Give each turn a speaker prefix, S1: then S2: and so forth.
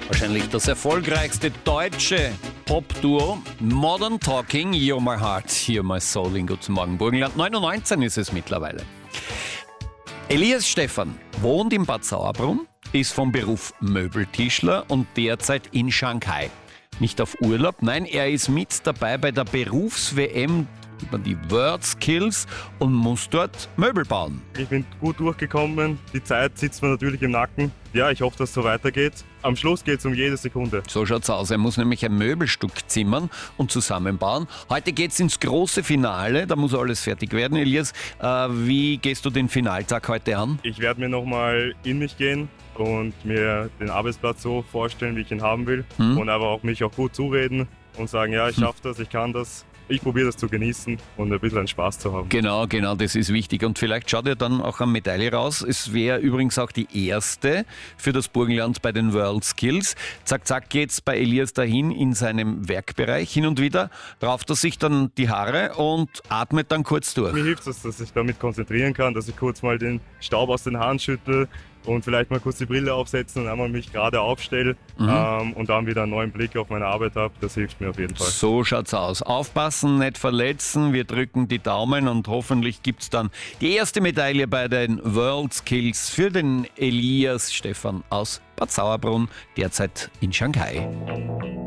S1: Wahrscheinlich das erfolgreichste deutsche Pop-Duo Modern Talking, You're My Heart, You're My Soul in Guten Morgen Burgenland. 9:19 ist es mittlerweile. Elias Stephan wohnt in Bad Sauerbrunn, ist vom Beruf Möbeltischler und derzeit in Shanghai. Nicht auf Urlaub, nein, er ist mit dabei bei der Berufs-WM über die WorldSkills und muss dort Möbel bauen.
S2: Ich bin gut durchgekommen, die Zeit sitzt mir natürlich im Nacken. Ja, ich hoffe, dass es so weitergeht. Am Schluss geht es um jede Sekunde.
S1: So schaut's aus. Er muss nämlich ein Möbelstück zimmern und zusammenbauen. Heute geht's ins große Finale, da muss alles fertig werden. Elias, wie gehst du den Finaltag heute an?
S2: Ich werde mir nochmal in mich gehen und mir den Arbeitsplatz so vorstellen, wie ich ihn haben will. Und aber auch mich auch gut zureden und sagen, ja, ich schaffe das, ich kann das. Ich probiere das zu genießen und ein bisschen Spaß zu haben.
S1: Genau, das ist wichtig. Und vielleicht schaut ihr dann auch eine Medaille raus. Es wäre übrigens auch die erste für das Burgenland bei den WorldSkills. Zack, zack geht's bei Elias dahin in seinem Werkbereich. Hin und wieder rauft er sich dann die Haare und atmet dann kurz durch.
S2: Mir hilft es, dass ich damit konzentrieren kann, dass ich kurz mal den Staub aus den Haaren schüttel und vielleicht mal kurz die Brille aufsetzen und einmal mich gerade aufstelle und dann wieder einen neuen Blick auf meine Arbeit habe. Das hilft mir auf jeden Fall.
S1: So schaut's aus. Aufpassen, nicht verletzen. Wir drücken die Daumen und hoffentlich gibt's dann die erste Medaille bei den WorldSkills für den Elias Stephan aus Bad Sauerbrunn, derzeit in Shanghai.